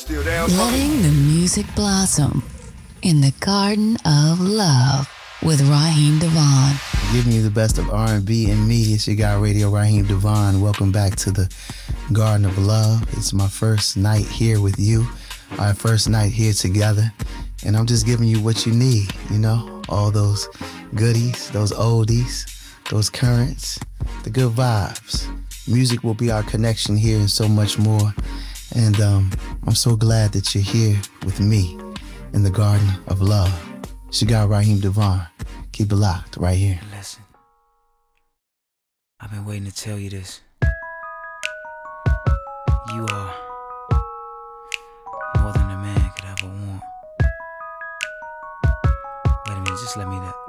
Still down? Letting the music blossom in the garden of love with Raheem Devon. Giving you the best of R&B and me. It's your guy, Radio Raheem Devon. Welcome back to the Garden of Love. It's my first night here with you, our first night here together. And I'm just giving you what you need, you know, all those goodies, those oldies, those currents, the good vibes. Music will be our connection here and so much more. And I'm so glad that you're here with me in the Garden of Love. It's your guy, Raheem Devon. Keep it locked right here. Listen, I've been waiting to tell you this. You are more than a man could ever want. Wait a minute, just let me